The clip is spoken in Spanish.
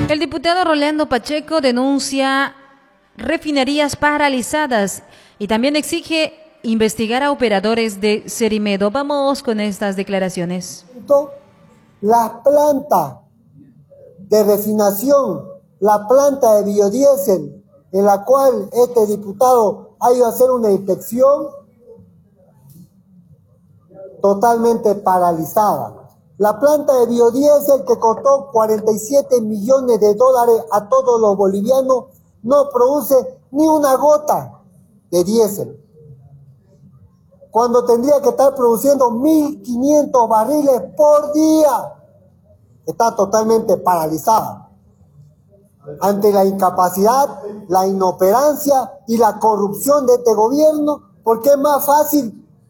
El diputado Rolando Pacheco denuncia refinerías paralizadas y también exige investigar a operadores de Serimedo. Vamos con estas declaraciones. La planta de refinación, la planta de biodiesel, en la cual este diputado ha ido a hacer una inspección, totalmente paralizada. La planta de biodiesel que costó 47 millones de dólares a todos los bolivianos no produce ni una gota de diésel, cuando tendría que estar produciendo 1.500 barriles por día. Está totalmente paralizada ante la incapacidad, la inoperancia y la corrupción de este gobierno, porque es más fácil